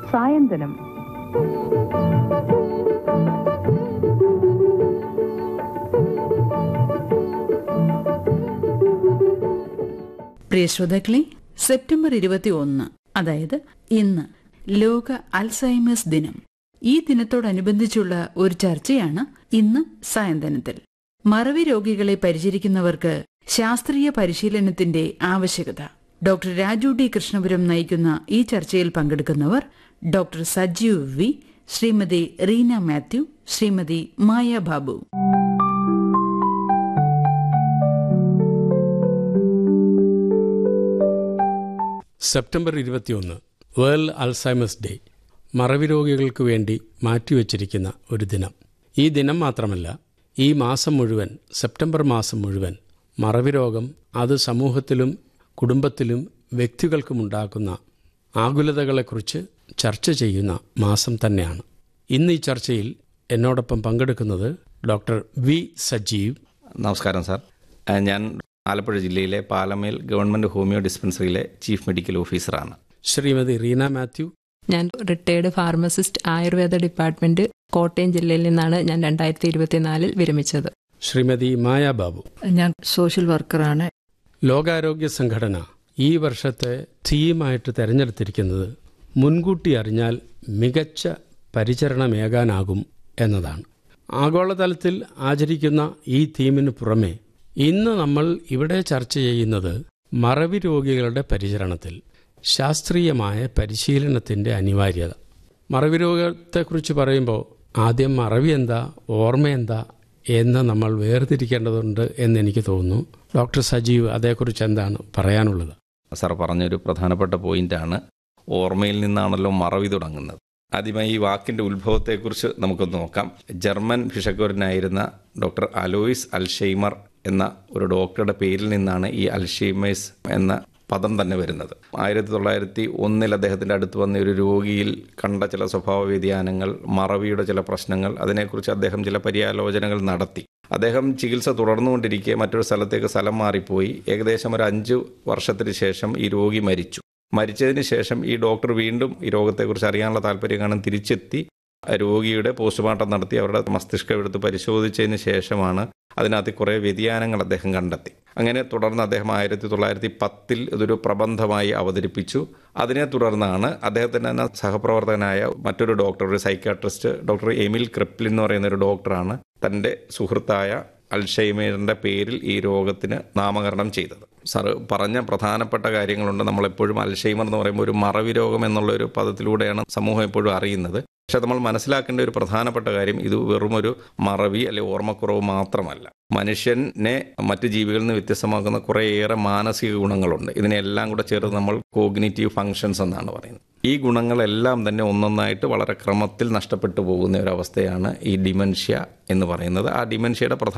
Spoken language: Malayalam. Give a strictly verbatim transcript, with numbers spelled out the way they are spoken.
സായന്തനം. പ്രിയ ശ്രോതാക്കളെ, സെപ്റ്റംബർ ഇരുപത്തി ഒന്ന്, അതായത് ഇന്ന് ലോക അൽസൈമേഴ്സ് ദിനം. ഈ ദിനത്തോടനുബന്ധിച്ചുള്ള ഒരു ചർച്ചയാണ് ഇന്ന് സായന്തനത്തിൽ. മറവി രോഗികളെ പരിചരിക്കുന്നവർക്ക് ശാസ്ത്രീയ പരിശീലനത്തിന്റെ ആവശ്യകത. ഡോക്ടർ രാജു ഡി കൃഷ്ണപുരം നയിക്കുന്ന ഈ ചർച്ചയിൽ പങ്കെടുക്കുന്നവർ ഡോക്ടർ സജീവ് വി, ശ്രീമതി റീന മാത്യു, ശ്രീമതി മായ ബാബു. സെപ്റ്റംബർ ഇരുപത്തിയൊന്ന് വേൾഡ് അൽസൈമേഴ്സ് ഡേ. മറവി രോഗികൾക്ക് വേണ്ടി മാറ്റിവെച്ചിരിക്കുന്ന ഒരു ദിനം. ഈ ദിനം മാത്രമല്ല, ഈ മാസം മുഴുവൻ, സെപ്റ്റംബർ മാസം മുഴുവൻ മറവി രോഗം അത് സമൂഹത്തിലും കുടുംബത്തിലും വ്യക്തികൾക്കുമുണ്ടാക്കുന്ന ആകുലതകളെക്കുറിച്ച് ചർച്ച ചെയ്യുന്ന മാസം തന്നെയാണ്. ഇന്ന് ഈ ചർച്ചയിൽ എന്നോടൊപ്പം പങ്കെടുക്കുന്നത് ഡോക്ടർ വി സജീവ്. നമസ്കാരം സാർ. ഞാൻ ആലപ്പുഴ ജില്ലയിലെ Palamel government homeo ഡിസ്പെൻസറിയിലെ chief medical ഓഫീസറാണ്. ശ്രീമതി റീന മാത്യു. ഞാൻ retired pharmacist, Ayurveda department, Kottayam ജില്ലയിൽ നിന്നാണ് ഞാൻ രണ്ടായിരത്തി ഇരുപത്തിനാലിൽ വിരമിച്ചത്. ശ്രീമതി മായ ബാബു. ഞാൻ സോഷ്യൽ വർക്കറാണ്. ലോകാരോഗ്യ സംഘടന ഈ വർഷത്തെ തീമായിട്ട് തെരഞ്ഞെടുത്തിരിക്കുന്നത് മുൻകൂട്ടി അറിഞ്ഞാൽ മികച്ച പരിചരണമേകാനാകും എന്നതാണ്. ആഗോളതലത്തിൽ ആചരിക്കുന്ന ഈ തീമിന് പുറമെ ഇന്ന് നമ്മൾ ഇവിടെ ചർച്ച ചെയ്യുന്നത് മറവി രോഗികളുടെ പരിചരണത്തിൽ ശാസ്ത്രീയമായ പരിശീലനത്തിൻ്റെ അനിവാര്യത. മറവി രോഗത്തെക്കുറിച്ച് പറയുമ്പോൾ ആദ്യം മറവി എന്താ, ഓർമ്മ എന്താ എന്ന് നമ്മൾ വേർതിരിക്കേണ്ടതുണ്ട് എന്നെനിക്ക് തോന്നുന്നു. ഡോക്ടർ സജീവ്, അതേക്കുറിച്ച് എന്താണ് പറയാനുള്ളത്? സാർ പറഞ്ഞൊരു പ്രധാനപ്പെട്ട പോയിന്റാണ്. ഓർമ്മയിൽ നിന്നാണല്ലോ മറവി തുടങ്ങുന്നത്. ആദ്യമായി ഈ വാക്കിൻ്റെ ഉത്ഭവത്തെക്കുറിച്ച് നമുക്കൊന്ന് നോക്കാം. ജർമ്മൻ ഭിഷഗ്വരനായിരുന്ന ഡോക്ടർ അലോയിസ് അൽഷൈമർ എന്ന ഒരു ഡോക്ടറുടെ പേരിൽ നിന്നാണ് ഈ അൽഷൈമേഴ്സ് എന്ന പദം തന്നെ വരുന്നത്. ആയിരത്തി തൊള്ളായിരത്തി ഒന്നിൽ അദ്ദേഹത്തിൻ്റെ അടുത്ത് വന്ന ഒരു രോഗിയിൽ കണ്ട ചില സ്വഭാവ വ്യതിയാനങ്ങൾ, മറവിയുടെ ചില പ്രശ്നങ്ങൾ, അതിനെക്കുറിച്ച് അദ്ദേഹം ചില പര്യാലോചനകൾ നടത്തി. അദ്ദേഹം ചികിത്സ തുടർന്നുകൊണ്ടിരിക്കെ മറ്റൊരു സ്ഥലത്തേക്ക് സ്ഥലം മാറിപ്പോയി. ഏകദേശം ഒരു അഞ്ച് വർഷത്തിന് ശേഷം ഈ രോഗി മരിച്ചു. മരിച്ചതിന് ശേഷം ഈ ഡോക്ടർ വീണ്ടും ഈ രോഗത്തെക്കുറിച്ച് അറിയാനുള്ള താല്പര്യം കാണാൻ തിരിച്ചെത്തി രോഗിയുടെ പോസ്റ്റ്മോർട്ടം നടത്തി അവരുടെ മസ്തിഷ്കം എടുത്ത് പരിശോധിച്ചതിന് ശേഷമാണ് അതിനകത്ത് കുറേ വ്യതിയാനങ്ങൾ അദ്ദേഹം കണ്ടെത്തി. അങ്ങനെ തുടർന്ന് അദ്ദേഹം ആയിരത്തി തൊള്ളായിരത്തി പത്തിൽ ഇതൊരു പ്രബന്ധമായി അവതരിപ്പിച്ചു. അതിനെ തുടർന്നാണ് അദ്ദേഹത്തിൻ്റെ തന്നെ സഹപ്രവർത്തകനായ മറ്റൊരു ഡോക്ടർ, ഒരു സൈക്കാട്രിസ്റ്റ്, ഡോക്ടർ എമിൽ ക്രെപ്ലിൻ എന്ന് പറയുന്ന ഒരു ഡോക്ടറാണ് തൻ്റെ സുഹൃത്തായ അൽഷൈമറിൻ്റെ പേരിൽ ഈ രോഗത്തിന് നാമകരണം ചെയ്തത്. സാറ് പറഞ്ഞ പ്രധാനപ്പെട്ട കാര്യങ്ങളുണ്ട്. നമ്മളെപ്പോഴും അൽഷൈമർ എന്ന് പറയുമ്പോൾ ഒരു മറവി രോഗം എന്നുള്ളൊരു പദത്തിലൂടെയാണ് സമൂഹം എപ്പോഴും അറിയുന്നത്. പക്ഷെ നമ്മൾ മനസ്സിലാക്കേണ്ട ഒരു പ്രധാനപ്പെട്ട കാര്യം, ഇത് വെറുമൊരു മറവി അല്ലെങ്കിൽ ഓർമ്മക്കുറവ് മാത്രമല്ല. മനുഷ്യനെ മറ്റ് ജീവികളിൽ നിന്ന് വ്യത്യസ്തമാക്കുന്ന കുറേയേറെ മാനസിക ഗുണങ്ങളുണ്ട്. ഇതിനെല്ലാം കൂടെ ചേർത്ത് നമ്മൾ കോഗ്നിറ്റീവ് ഫങ്ഷൻസ് എന്നാണ് പറയുന്നത്. ഈ ഗുണങ്ങളെല്ലാം തന്നെ ഒന്നൊന്നായിട്ട് വളരെ ക്രമത്തിൽ നഷ്ടപ്പെട്ടു പോകുന്ന ഒരവസ്ഥയാണ് ഈ ഡിമെൻഷ്യ എന്ന് പറയുന്നത്. ആ ഡിമെൻഷ്യയുടെ പ്രധാന